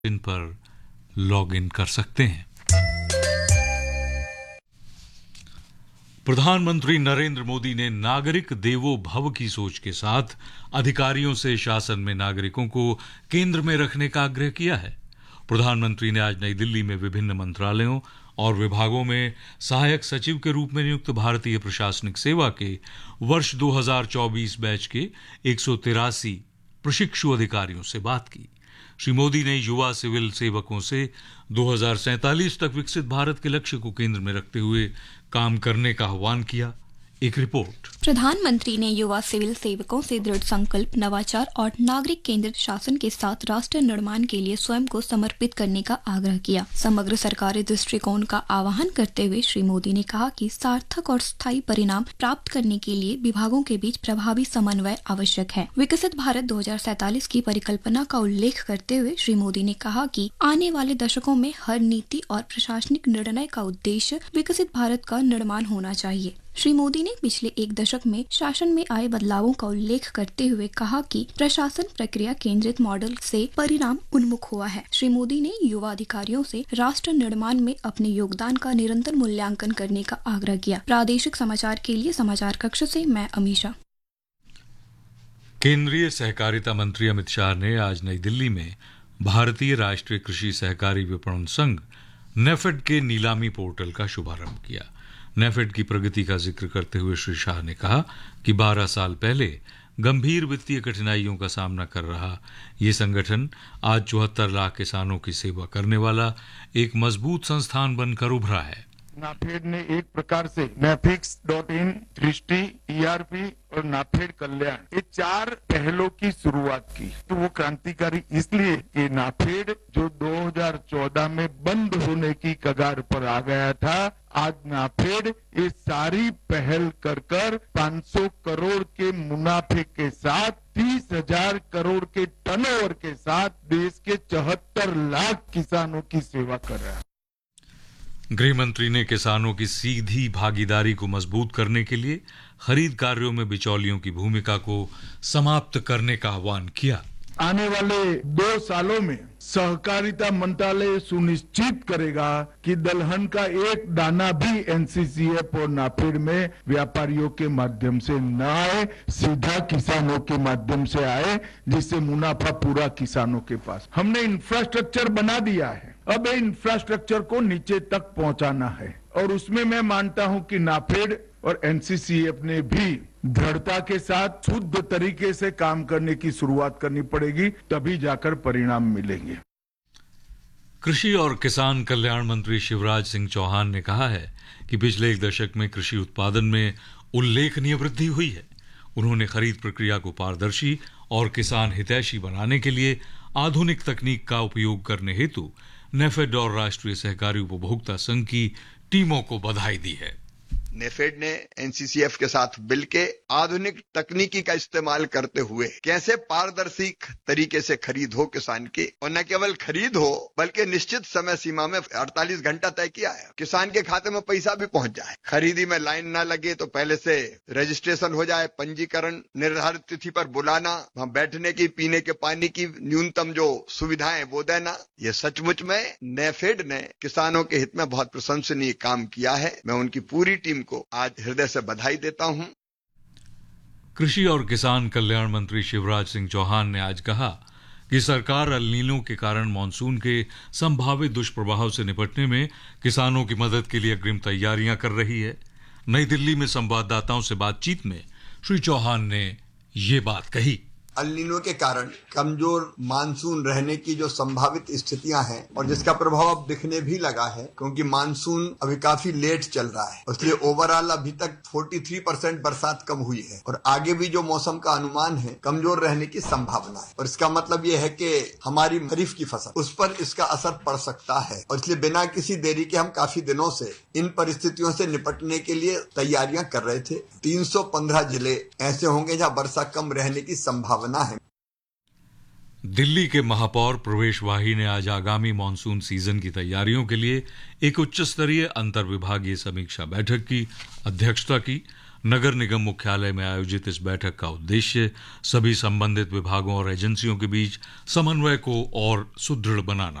इन पर log in कर सकते हैं। प्रधानमंत्री नरेंद्र मोदी ने नागरिक देवो भव की सोच के साथ अधिकारियों से शासन में नागरिकों को केंद्र में रखने का आग्रह किया है। प्रधानमंत्री ने आज नई दिल्ली में विभिन्न मंत्रालयों और विभागों में सहायक सचिव के रूप में नियुक्त भारतीय प्रशासनिक सेवा के वर्ष 2024 बैच के 183 प्रशिक्षु अधिकारियों से बात की। श्री मोदी ने युवा सिविल सेवकों से 2047 तक विकसित भारत के लक्ष्य को केंद्र में रखते हुए काम करने का आह्वान किया। एक रिपोर्ट। प्रधानमंत्री ने युवा सिविल सेवकों से दृढ़ संकल्प, नवाचार और नागरिक केंद्रित शासन के साथ राष्ट्र निर्माण के लिए स्वयं को समर्पित करने का आग्रह किया। समग्र सरकारी दृष्टिकोण का आह्वान करते हुए श्री मोदी ने कहा कि सार्थक और स्थायी परिणाम प्राप्त करने के लिए विभागों के बीच प्रभावी समन्वय आवश्यक है। विकसित भारत 2047 की परिकल्पना का उल्लेख करते हुए श्री मोदी ने कहा कि आने वाले दशकों में हर नीति और प्रशासनिक निर्णय का उद्देश्य विकसित भारत का निर्माण होना चाहिए। श्री मोदी ने पिछले एक दशक में शासन में आए बदलावों का उल्लेख करते हुए कहा कि प्रशासन प्रक्रिया केंद्रित मॉडल से परिणाम उन्मुख हुआ है। श्री मोदी ने युवा अधिकारियों से राष्ट्र निर्माण में अपने योगदान का निरंतर मूल्यांकन करने का आग्रह किया। प्रादेशिक समाचार के लिए समाचार कक्ष से मैं अमीषा। केंद्रीय सहकारिता मंत्री अमित शाह ने आज नई दिल्ली में भारतीय राष्ट्रीय कृषि सहकारी विपणन संघ नेफेड के नीलामी पोर्टल का शुभारंभ किया। नेफेड की प्रगति का जिक्र करते हुए श्री शाह ने कहा कि 12 साल पहले गंभीर वित्तीय कठिनाइयों का सामना कर रहा ये संगठन आज 74 लाख किसानों की सेवा करने वाला एक मजबूत संस्थान बनकर उभरा है। नाफेड ने एक प्रकार से नेफिक्स.in, दृष्टि, ईआरपी और नाफेड कल्याण ये 4 पहलों की शुरुआत की। तो वो क्रांतिकारी इसलिए कि नाफेड जो 2014 में बंद होने की कगार पर आ गया था, आज नाफेड ये सारी पहल कर 500 करोड़ के मुनाफे के साथ 30,000 करोड़ के टर्नओवर के साथ देश के 74 लाख किसानों की सेवा कर रहा है। गृह मंत्री ने किसानों की सीधी भागीदारी को मजबूत करने के लिए खरीद कार्यों में बिचौलियों की भूमिका को समाप्त करने का आह्वान किया। आने वाले 2 सालों में सहकारिता मंत्रालय सुनिश्चित करेगा कि दलहन का एक दाना भी एनसीसीएफ और नाफेड में व्यापारियों के माध्यम से न आए, सीधा किसानों के माध्यम से आए, जिससे मुनाफा पूरा किसानों के पास। हमने इंफ्रास्ट्रक्चर बना दिया है, अब ये इंफ्रास्ट्रक्चर को नीचे तक पहुंचाना है और उसमें मैं मानता हूं कि नाफेड और एनसीसीएफ ने भी दृढ़ता के साथ शुद्ध तरीके से काम करने की शुरुआत करनी पड़ेगी, तभी जाकर परिणाम मिलेंगे। कृषि और किसान कल्याण मंत्री शिवराज सिंह चौहान ने कहा है कि पिछले एक दशक में कृषि उत्पादन में उल्लेखनीय वृद्धि हुई है। उन्होंने खरीद प्रक्रिया को पारदर्शी और किसान हितैषी बनाने के लिए आधुनिक तकनीक का उपयोग करने हेतु नेफेड और राष्ट्रीय सहकारी उपभोक्ता संघ की टीमों को बधाई दी है। नेफेड ने एनसीसीएफ के साथ मिलकर आधुनिक तकनीकी का इस्तेमाल करते हुए कैसे पारदर्शी तरीके से खरीद हो किसान की, और न केवल खरीद हो बल्कि निश्चित समय सीमा में 48 घंटा तय किया है, किसान के खाते में पैसा भी पहुंच जाए, खरीदी में लाइन ना लगे तो पहले से रजिस्ट्रेशन हो जाए, पंजीकरण, निर्धारित तिथि पर बुलाना, वहां बैठने की, पीने के पानी की न्यूनतम जो सुविधाएं वो देना। ये सचमुच में नेफेड ने किसानों के हित में बहुत प्रशंसनीय काम किया है। मैं उनकी पूरी टीम को आज हृदय से बधाई देता हूं। कृषि और किसान कल्याण मंत्री शिवराज सिंह चौहान ने आज कहा कि सरकार अल नीनो के कारण मानसून के संभावित दुष्प्रभाव से निपटने में किसानों की मदद के लिए अग्रिम तैयारियां कर रही है। नई दिल्ली में संवाददाताओं से बातचीत में श्री चौहान ने ये बात कही। अल नीनो के कारण कमजोर मानसून रहने की जो संभावित स्थितियां हैं और जिसका प्रभाव अब दिखने भी लगा है, क्योंकि मानसून अभी काफी लेट चल रहा है, इसलिए ओवरऑल अभी तक 43% बरसात कम हुई है और आगे भी जो मौसम का अनुमान है कमजोर रहने की संभावना है। और इसका मतलब ये है कि हमारी खरीफ की फसल, उस पर इसका असर पड़ सकता है और इसलिए बिना किसी देरी के हम काफी दिनों से इन परिस्थितियों से निपटने के लिए तैयारियां कर रहे थे। 315 जिले ऐसे होंगे जहां वर्षा कम रहने की संभावना है। दिल्ली के महापौर प्रवेश वाही ने आज आगामी मानसून सीजन की तैयारियों के लिए एक उच्च स्तरीय अंतर विभागीय समीक्षा बैठक की अध्यक्षता की। नगर निगम मुख्यालय में आयोजित इस बैठक का उद्देश्य सभी संबंधित विभागों और एजेंसियों के बीच समन्वय को और सुदृढ़ बनाना